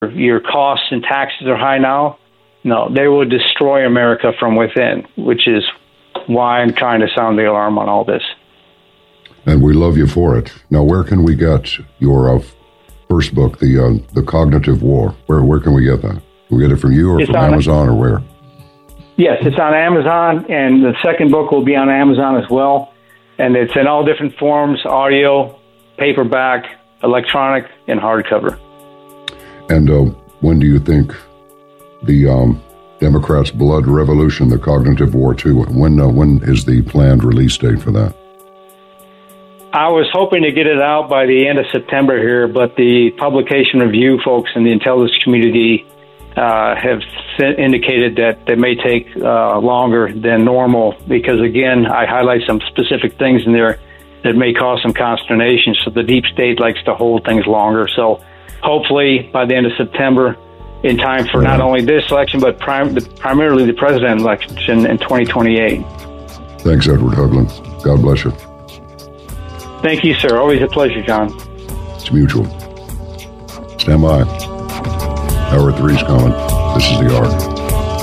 your costs and taxes are high now. No, they will destroy America from within, which is why I'm trying to sound the alarm on all this. And we love you for it. Now, where can we get your first book, The Cognitive War? Where can we get that? Can we get it from you or from Amazon or where? Yes, it's on Amazon, and the second book will be on Amazon as well. And it's in all different forms, audio, paperback, electronic, and hardcover. And when do you think the Democrats' Blood Revolution, The Cognitive War 2, when is the planned release date for that? I was hoping to get it out by the end of September here, but the publication review folks in the intelligence community have indicated that it may take longer than normal because, again, I highlight some specific things in there that may cause some consternation. So the deep state likes to hold things longer. So hopefully by the end of September, in time for not only this election, but primarily the president election in 2028. Thanks, Edward Hoagland. God bless you. Thank you, sir. Always a pleasure, John. It's mutual. Stand by. Hour 3's coming. This is the Ark.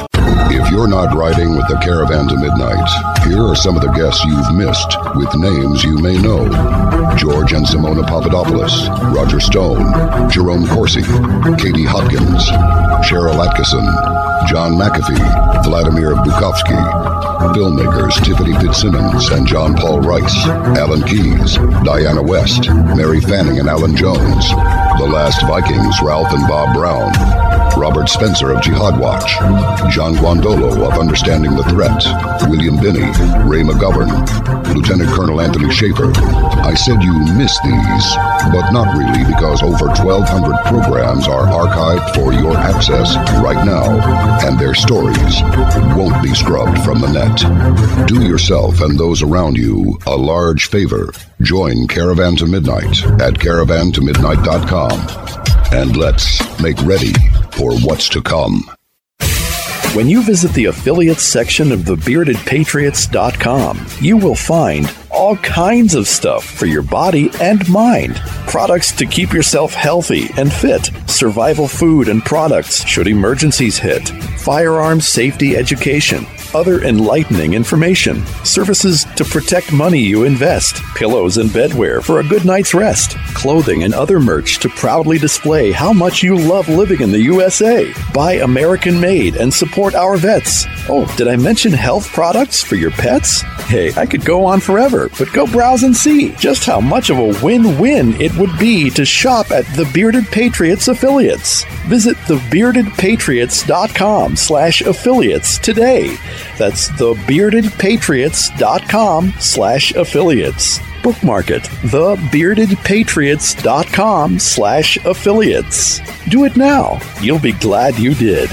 If you're not riding with the Caravan to Midnight, here are some of the guests you've missed with names you may know. George and Simona Papadopoulos, Roger Stone, Jerome Corsi, Katie Hopkins, Cheryl Atkinson, John McAfee, Vladimir Bukovsky, filmmakers Tiffany Fitzsimmons and John Paul Rice, Alan Keyes, Diana West, Mary Fanning and Alan Jones, The Last Vikings, Ralph and Bob Brown, Robert Spencer of Jihad Watch, John Guandolo of Understanding the Threat, William Binney, Ray McGovern, Lieutenant Colonel Anthony Schaefer. I said you missed these, but not really, because over 1,200 programs are archived for your access right now, and their stories won't be scrubbed from the net. Do yourself and those around you a large favor. Join Caravan to Midnight at caravantomidnight.com. And let's make ready for what's to come. When you visit the affiliates section of thebeardedpatriots.com, you will find all kinds of stuff for your body and mind. Products to keep yourself healthy and fit, survival food and products should emergencies hit, firearms safety education, other enlightening information, services to protect money you invest, pillows and bedwear for a good night's rest, clothing and other merch to proudly display how much you love living in the USA. Buy American made and support our vets. Oh, did I mention health products for your pets? Hey, I could go on forever, but go browse and see just how much of a win-win it would be to shop at the Bearded Patriots affiliates. Visit thebeardedpatriots.com/affiliates today. That's thebeardedpatriots.com/affiliates. Bookmark it, thebeardedpatriots.com/affiliates. Do it now. You'll be glad you did.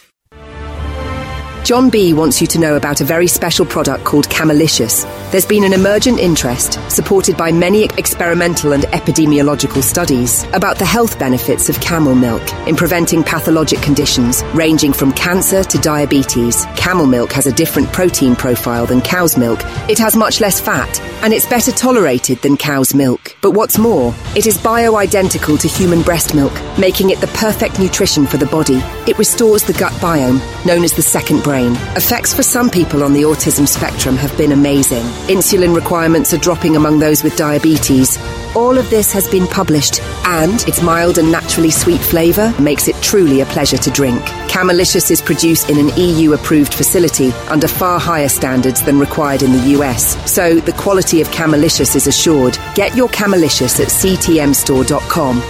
John B. wants you to know about a very special product called Camelicious. There's been an emergent interest, supported by many experimental and epidemiological studies, about the health benefits of camel milk in preventing pathologic conditions ranging from cancer to diabetes. Camel milk has a different protein profile than cow's milk. It has much less fat, and it's better tolerated than cow's milk. But what's more, it is bioidentical to human breast milk, making it the perfect nutrition for the body. It restores the gut biome, known as the second brain. Effects for some people on the autism spectrum have been amazing. Insulin requirements are dropping among those with diabetes. All of this has been published, and its mild and naturally sweet flavour makes it truly a pleasure to drink. Camelicious is produced in an EU-approved facility under far higher standards than required in the US, so the quality of Camelicious is assured. Get your Camelicious at ctmstore.com.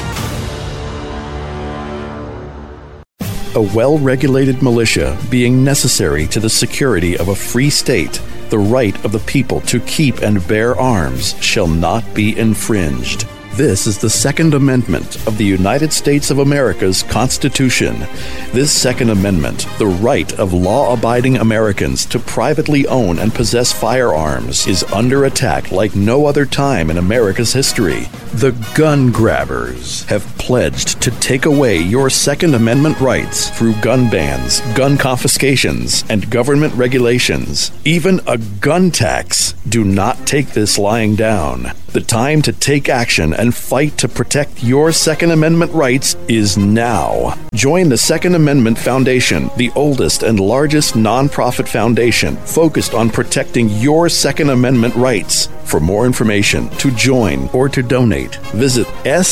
A well-regulated militia being necessary to the security of a free state, the right of the people to keep and bear arms shall not be infringed. This is the Second Amendment of the United States of America's Constitution. This Second Amendment, the right of law-abiding Americans to privately own and possess firearms, is under attack like no other time in America's history. The gun grabbers have pledged to take away your Second Amendment rights through gun bans, gun confiscations, and government regulations. Even a gun tax. Do not take this lying down. The time to take action and fight to protect your Second Amendment rights is now. Join the Second Amendment Foundation, the oldest and largest nonprofit foundation focused on protecting your Second Amendment rights. For more information, to join, or to donate, visit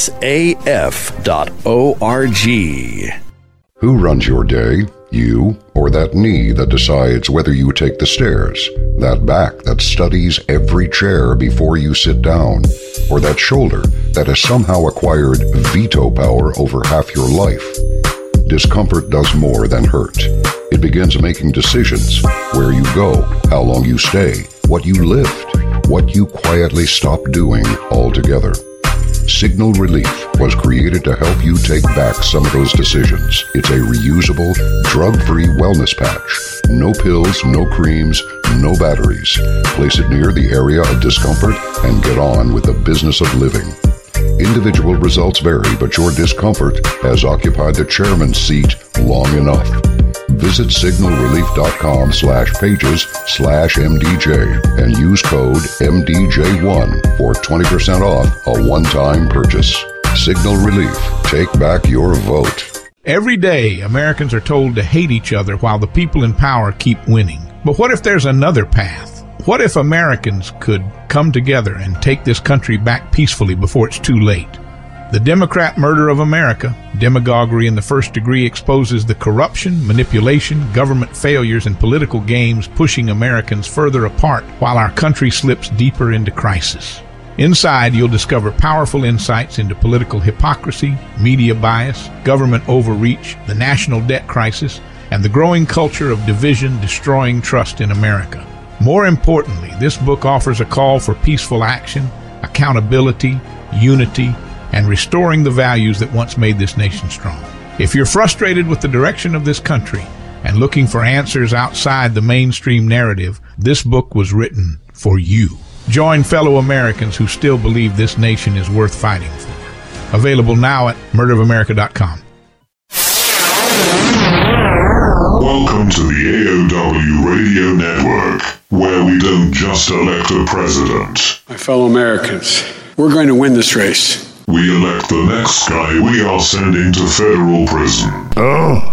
saf.org. Who runs your day? You or that knee that decides whether you take the stairs? That back that studies every chair before you sit down? Or that shoulder that has somehow acquired veto power over half your life? Discomfort does more than hurt. It begins making decisions: where you go, how long you stay, what you lift, what you quietly stop doing altogether. Signal Relief was created to help you take back some of those decisions. It's a reusable, drug-free wellness patch. No pills, no creams, no batteries. Place it near the area of discomfort and get on with the business of living. Individual results vary, but your discomfort has occupied the chairman's seat long enough. Visit signalrelief.com/pages/MDJ and use code MDJ1 for 20% off a one-time purchase. Signal Relief. Take back your vote. Every day, Americans are told to hate each other while the people in power keep winning. But what if there's another path? What if Americans could come together and take this country back peacefully before it's too late? The Democrat murder of America, demagoguery in the first degree, exposes the corruption, manipulation, government failures, and political games pushing Americans further apart while our country slips deeper into crisis. Inside, you'll discover powerful insights into political hypocrisy, media bias, government overreach, the national debt crisis, and the growing culture of division destroying trust in America. More importantly, this book offers a call for peaceful action, accountability, unity, and restoring the values that once made this nation strong. If you're frustrated with the direction of this country and looking for answers outside the mainstream narrative, this book was written for you. Join fellow Americans who still believe this nation is worth fighting for. Available now at murderofamerica.com. Welcome to the AOW Radio Network, where we don't just elect a president. My fellow Americans, we're going to win this race. We elect the next guy we are sending to federal prison. Oh.